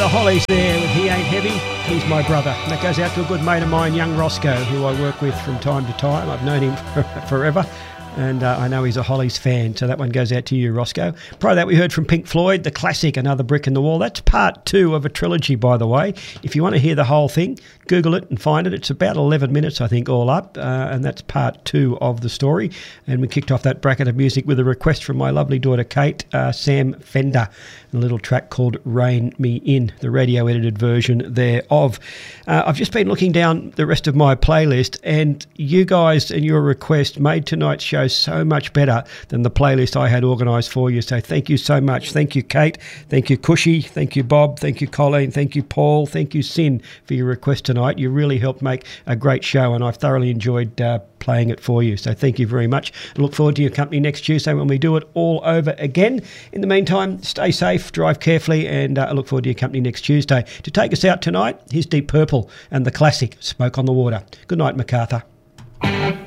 the Hollies there with He Ain't Heavy, He's My Brother. And that goes out to a good mate of mine, young Roscoe, who I work with from time to time. I've known him forever. And I know he's a Hollies fan, so that one goes out to you, Roscoe. Prior to that, we heard from Pink Floyd, the classic, Another Brick in the Wall. That's part 2 of a trilogy, by the way. If you want to hear the whole thing, Google it and find it. It's about 11 minutes, I think, all up, and that's part 2 of the story. And we kicked off that bracket of music with a request from my lovely daughter, Kate, Sam Fender, a little track called Rein Me In, the radio-edited version thereof. I've just been looking down the rest of my playlist, and you guys and your request made tonight's show so much better than the playlist I had organised for you. So thank you so much. Thank you, Kate. Thank you, Cushy. Thank you, Bob. Thank you, Colleen. Thank you, Paul. Thank you, Sin, for your request tonight. You really helped make a great show, and I've thoroughly enjoyed playing it for you. So thank you very much. I look forward to your company next Tuesday when we do it all over again. In the meantime, stay safe, drive carefully, and I look forward to your company next Tuesday. To take us out tonight, here's Deep Purple and the classic Smoke on the Water. Good night, MacArthur.